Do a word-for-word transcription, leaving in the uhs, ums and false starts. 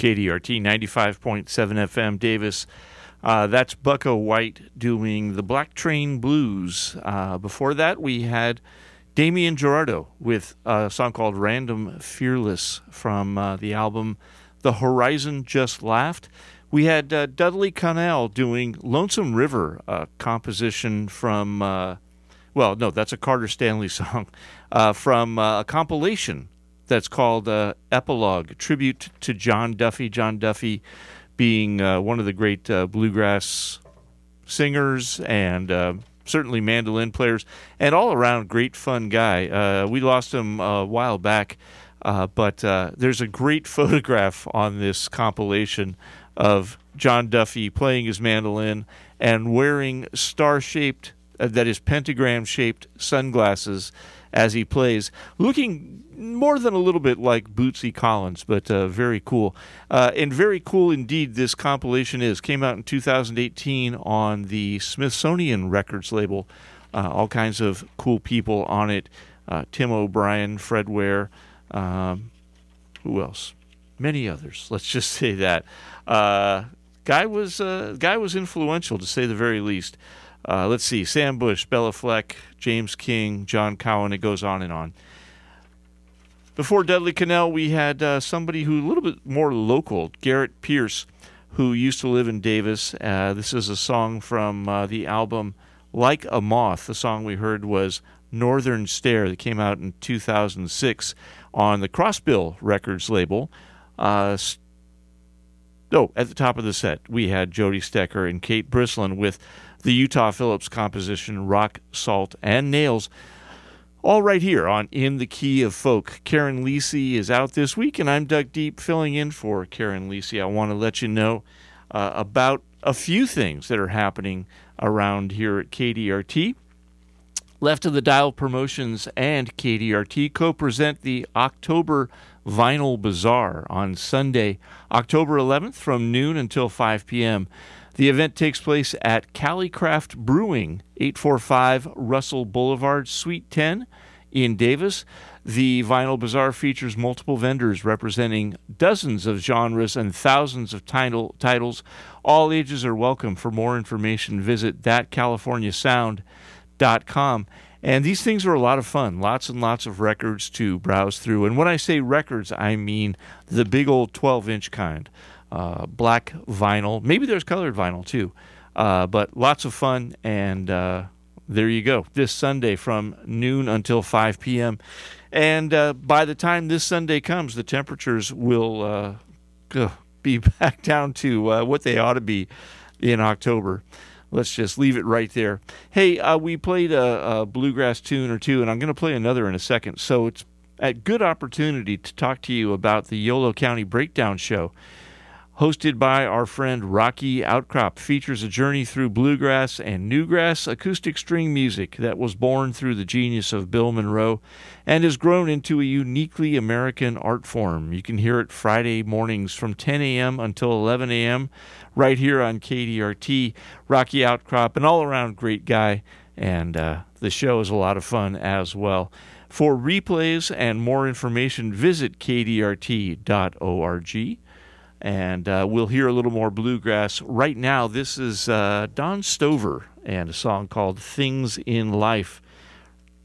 K D R T ninety-five point seven F M Davis. Uh, that's Bucko White doing the Black Train Blues. Uh, before that, we had Damian Gerardo with a song called Random Fearless from uh, the album The Horizon Just Laughed. We had uh, Dudley Connell doing Lonesome River, a composition from, uh, well, no, that's a Carter Stanley song, uh, from uh, a compilation that's called uh, Epilogue, tribute to John Duffy. John Duffy being uh, one of the great uh, bluegrass singers and uh, certainly mandolin players, and all-around great fun guy. Uh, we lost him a while back, uh, but uh, there's a great photograph on this compilation of John Duffy playing his mandolin and wearing star-shaped, uh, that is pentagram-shaped sunglasses as he plays, looking more than a little bit like Bootsy Collins, but uh, very cool. Uh, and very cool indeed this compilation is. Came out in two thousand eighteen on the Smithsonian Records label. Uh, all kinds of cool people on it. Uh, Tim O'Brien, Fred Ware, um, who else? Many others. Let's just say that. Uh, guy was uh, guy was influential, to say the very least. Uh, let's see, Sam Bush, Bella Fleck, James King, John Cowan, it goes on and on. Before Dudley Connell, we had uh, somebody who a little bit more local, Garrett Pierce, who used to live in Davis. Uh, this is a song from uh, the album Like a Moth. The song we heard was Northern Stare that came out in two thousand six on the Crossbill Records label. Uh, oh, at the top of the set, we had Jody Stecker and Kate Brislin with the Utah Phillips composition Rock, Salt, and Nails, all right here on In the Key of Folk. Karen Lisi is out this week, and I'm Doug Deep filling in for Karen Lisi. I want to let you know uh, about a few things that are happening around here at K D R T. Left of the Dial Promotions and K D R T co-present the October Vinyl Bazaar on Sunday, October eleventh from noon until five p.m. The event takes place at Calicraft Brewing, eight forty-five Russell Boulevard, Suite ten in Davis. The Vinyl Bazaar features multiple vendors representing dozens of genres and thousands of title, titles. All ages are welcome. For more information, visit that california sound dot com. And these things are a lot of fun. Lots and lots of records to browse through. And when I say records, I mean the big old twelve-inch kind. Uh, black vinyl. Maybe there's colored vinyl, too. Uh, but lots of fun, and uh, there you go. This Sunday from noon until five p.m. And uh, by the time this Sunday comes, the temperatures will uh, be back down to uh, what they ought to be in October. Let's just leave it right there. Hey, uh, we played a, a bluegrass tune or two, and I'm going to play another in a second. So it's a good opportunity to talk to you about the Yolo County Breakdown Show. Hosted by our friend Rocky Outcrop, features a journey through bluegrass and newgrass acoustic string music that was born through the genius of Bill Monroe and has grown into a uniquely American art form. You can hear it Friday mornings from ten a.m. until eleven a.m. right here on K D R T. Rocky Outcrop, an all-around great guy, and uh, the show is a lot of fun as well. For replays and more information, visit k d r t dot org. And uh, we'll hear a little more bluegrass. Right now, this is uh, Don Stover and a song called Things in Life.